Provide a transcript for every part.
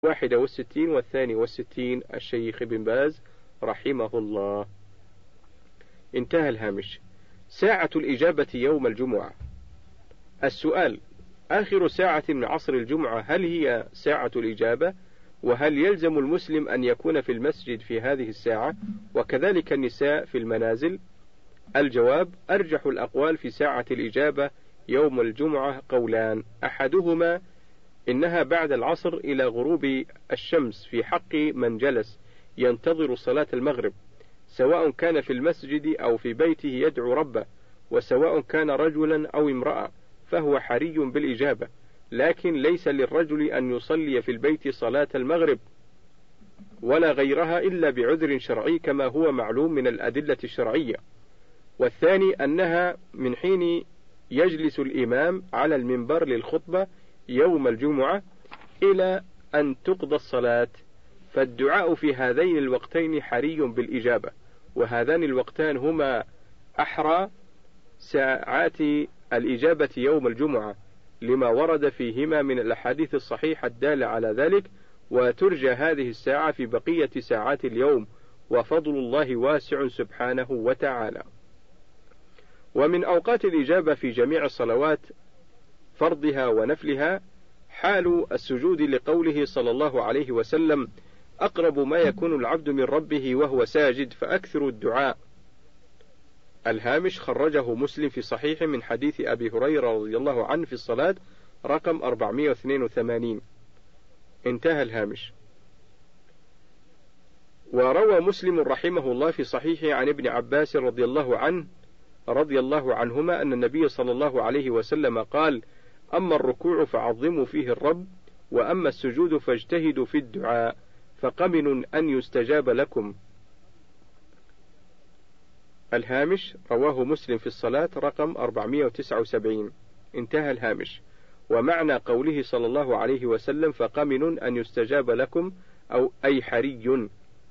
61 والثاني والستين الشيخ بن باز رحمه الله. انتهى الهامش. ساعة الإجابة يوم الجمعة. السؤال: آخر ساعة من عصر الجمعة هل هي ساعة الإجابة؟ وهل يلزم المسلم أن يكون في المسجد في هذه الساعة؟ وكذلك النساء في المنازل؟ الجواب: أرجح الأقوال في ساعة الإجابة يوم الجمعة قولان: أحدهما إنها بعد العصر إلى غروب الشمس في حق من جلس ينتظر صلاة المغرب، سواء كان في المسجد أو في بيته يدعو ربه، وسواء كان رجلا أو امرأة فهو حري بالإجابة، لكن ليس للرجل أن يصلي في البيت صلاة المغرب ولا غيرها إلا بعذر شرعي كما هو معلوم من الأدلة الشرعية. والثاني أنها من حين يجلس الإمام على المنبر للخطبة يوم الجمعة إلى أن تقضى الصلاة، فالدعاء في هذين الوقتين حري بالإجابة، وهذان الوقتان هما أحرى ساعات الإجابة يوم الجمعة لما ورد فيهما من الأحاديث الصحيحة الدالة على ذلك، وترجى هذه الساعة في بقية ساعات اليوم، وفضل الله واسع سبحانه وتعالى. ومن أوقات الإجابة في جميع الصلوات فرضها ونفلها حال السجود، لقوله صلى الله عليه وسلم: أقرب ما يكون العبد من ربه وهو ساجد فأكثر الدعاء. الهامش: خرجه مسلم في صحيح من حديث أبي هريرة رضي الله عنه في الصلاة رقم 482. انتهى الهامش. وروى مسلم رحمه الله في صحيحه عن ابن عباس رضي الله عنهما أن النبي صلى الله عليه وسلم قال: أما الركوع فعظموا فيه الرب، وأما السجود فاجتهدوا في الدعاء، فقمن أن يستجاب لكم. الهامش: رواه مسلم في الصلاة رقم 479. انتهى الهامش. ومعنى قوله صلى الله عليه وسلم فقمن أن يستجاب لكم أو أي حري.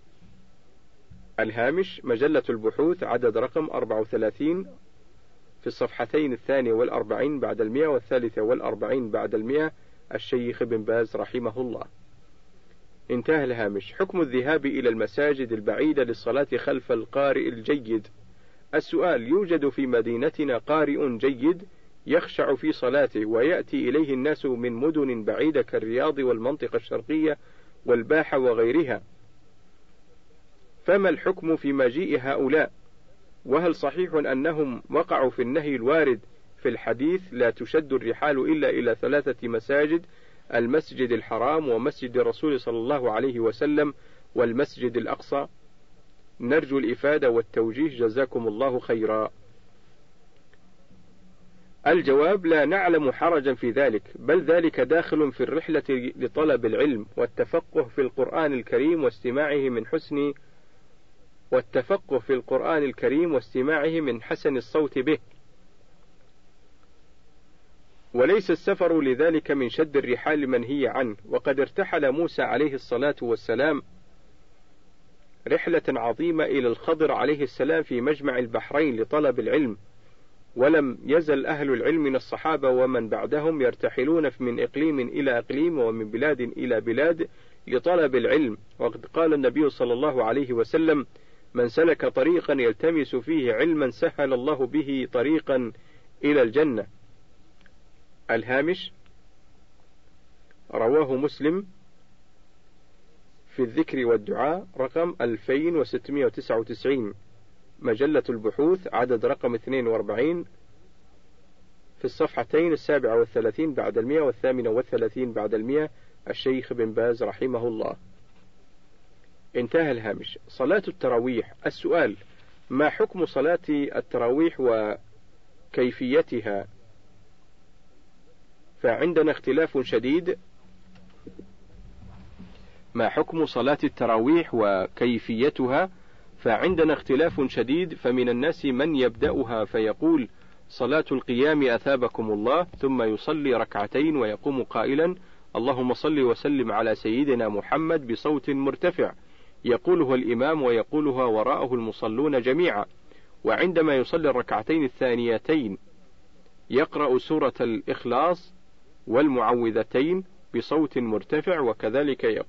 الهامش: مجلة البحوث عدد رقم 34 في الصفحتين 42 بعد 100 و43 بعد 100 الشيخ بن باز رحمه الله. انتهى الهامش. حكم الذهاب إلى المساجد البعيدة للصلاة خلف القارئ الجيد. السؤال: يوجد في مدينتنا قارئ جيد يخشع في صلاته ويأتي إليه الناس من مدن بعيدة كالرياض والمنطقة الشرقية والباحة وغيرها، فما الحكم في مجيء هؤلاء؟ وهل صحيح أنهم وقعوا في النهي الوارد في الحديث: لا تشد الرحال إلا إلى 3 مساجد: المسجد الحرام ومسجد الرسول صلى الله عليه وسلم والمسجد الأقصى؟ نرجو الإفادة والتوجيه جزاكم الله خيرا. الجواب: لا نعلم حرجا في ذلك، بل ذلك داخل في الرحلة لطلب العلم والتفقه في القرآن الكريم واستماعه من حسن الصوت به، وليس السفر لذلك من شد الرحال منهي عنه. وقد ارتحل موسى عليه الصلاة والسلام رحلة عظيمة إلى الخضر عليه السلام في مجمع البحرين لطلب العلم، ولم يزل أهل العلم من الصحابة ومن بعدهم يرتحلون من إقليم إلى إقليم ومن بلاد إلى بلاد لطلب العلم. وقد قال النبي صلى الله عليه وسلم: من سلك طريقا يلتمس فيه علما سهل الله به طريقا إلى الجنة. الهامش: رواه مسلم في الذكر والدعاء رقم 2699، مجلة البحوث عدد رقم 42 في الصفحتين 37 بعد 100 و38 بعد 100 الشيخ بن باز رحمه الله. انتهى الهامش. صلاة التراويح. السؤال: ما حكم صلاة التراويح وكيفيتها؟ فعندنا اختلاف شديد. ما حكم صلاة التراويح وكيفيتها؟ فعندنا اختلاف شديد، فمن الناس من يبدأها فيقول: صلاة القيام أثابكم الله، ثم يصلي ركعتين ويقوم قائلا: اللهم صل وسلم على سيدنا محمد بصوت مرتفع يقولها الإمام ويقولها وراءه المصلون جميعا. وعندما يصلي الركعتين الثانيتين يقرأ سورة الإخلاص والمعوذتين بصوت مرتفع، وكذلك